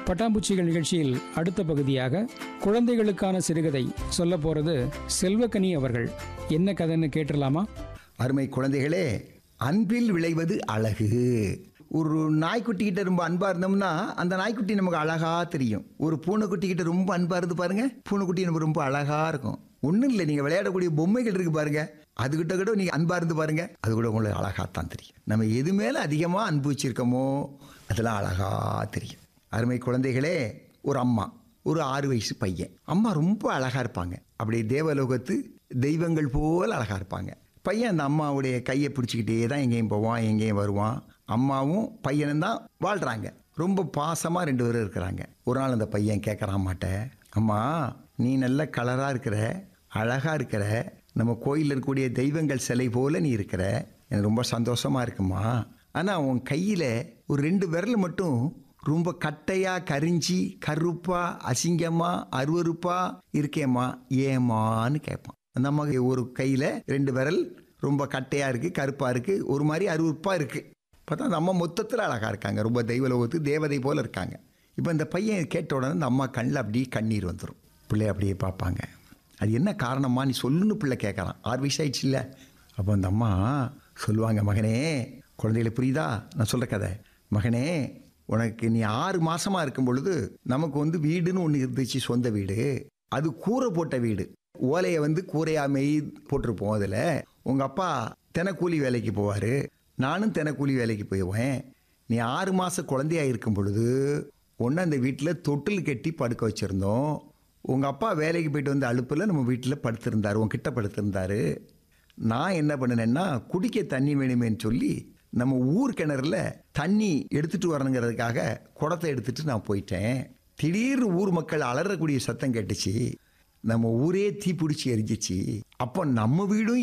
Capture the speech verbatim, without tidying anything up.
பட்டாம்பூச்சிகள் நிகழ்ச்சியில் அடுத்த பகுதியாக குழந்தைகளுக்கான சிறுகதை சொல்ல போறது செல்வக்கனி அவர்கள். என்ன கதைன்னு கேட்டுடலாமா? அருமை குழந்தைகளே, அன்பில் விளைவது அழகு. ஒரு நாய்க்குட்டிக்கிட்ட ரொம்ப அன்பா இருந்தோம்னா அந்த நாய்க்குட்டி நமக்கு அழகா தெரியும். ஒரு பூனைக்குட்டிக்கிட்ட ரொம்ப அன்பா இருந்து பாருங்க, பூனைக்குட்டி நமக்கு ரொம்ப அழகா இருக்கும். ஒன்றும் இல்லை, நீங்கள் விளையாடக்கூடிய பொம்மைகள் இருக்கு பாருங்க, அதுகிட்ட கூட நீங்கள் அன்பா இருந்து பாருங்க, அது கூட உங்களுக்கு அழகாத்தான் தெரியும். நம்ம எது மேலே அதிகமாக அன்பு வச்சிருக்கோமோ அதெல்லாம் அழகா தெரியும். அருமை குழந்தைகளே, ஒரு அம்மா, ஒரு ஆறு வயசு பையன். அம்மா ரொம்ப அழகா இருப்பாங்க, அப்படியே தேவலோகத்து தெய்வங்கள் போல் அழகா இருப்பாங்க. பையன் அந்த அம்மாவுடைய கையை பிடிச்சிக்கிட்டே தான் எங்கேயும் போவான், எங்கேயும் வருவான். அம்மாவும் பையனும் தான் வாழ்கிறாங்க. ரொம்ப பாசமாக ரெண்டு பேரும் இருக்கிறாங்க. ஒரு நாள் அந்த பையன் கேட்குறான் மாட்ட, அம்மா நீ நல்ல கலராக இருக்கிற, அழகாக இருக்கிற, நம்ம கோயிலில் இருக்கக்கூடிய தெய்வங்கள் சிலை போல் நீ இருக்கிற, எனக்கு ரொம்ப சந்தோஷமாக இருக்குமா. ஆனால் உன் கையில் ஒரு ரெண்டு விரல் மட்டும் ரொம்ப கட்டையாக கரிஞ்சி கருப்பாக அசிங்கமாக அருவருப்பாக இருக்கேம்மா, ஏமான்னு கேட்பான். அந்த அம்மாவுக்கு ஒரு கையில் ரெண்டு விரல் ரொம்ப கட்டையாக இருக்குது, கருப்பாக இருக்குது, ஒரு மாதிரி அருவருப்பாக இருக்குது. பார்த்தா அந்த அம்மா மொத்தத்தில் அழகாக இருக்காங்க, ரொம்ப தெய்வலோகத்து தேவதை போல் இருக்காங்க. இப்போ இந்த பையன் கேட்ட உடனே அந்த அம்மா கண்ணில் அப்படியே கண்ணீர் வந்துடும். பிள்ளை அப்படியே பார்ப்பாங்க. அது என்ன காரணமா நீ சொல்லுன்னு பிள்ளை கேட்குறான். ஆறு வயசு ஆயிடுச்சு இல்லை. அப்போ அந்த அம்மா சொல்லுவாங்க, மகனே, குழந்தைகளை புரியுதா நான் சொல்கிற கதை, மகனே உனக்கு நீ ஆறு மாதமாக இருக்கும் பொழுது நமக்கு வந்து வீடுன்னு ஒன்று இருந்துச்சு, சொந்த வீடு. அது கூரை போட்ட வீடு, ஓலையை வந்து கூரையா மெய் போட்டிருப்போம். அதில் உங்கள் அப்பா தினக்கூலி வேலைக்கு போவார், நானும் தினக்கூலி வேலைக்கு போயிடுவேன். நீ ஆறு மாதம் குழந்தையாக இருக்கும் பொழுது ஒன்று அந்த வீட்டில் தொட்டில் கட்டி படுக்க வச்சுருந்தோம். உங்கள் அப்பா வேலைக்கு போயிட்டு வந்து அலுப்பில் நம்ம வீட்டில் படுத்திருந்தார், உங்ககிட்ட படுத்திருந்தார். நான் என்ன பண்ணினேன்னா, குடிக்க தண்ணி வேணுமேன்னு சொல்லி நம்ம ஊர் கிணறுல தண்ணி எடுத்துகிட்டு வரணுங்கிறதுக்காக குடத்தை எடுத்துகிட்டு நான் போயிட்டேன். திடீர்னு ஊர் மக்கள் அலறக்கூடிய சத்தம் கேட்டுச்சு, நம்ம ஊரே தீ பிடிச்சி எரிஞ்சிச்சு. அப்போ நம்ம வீடும்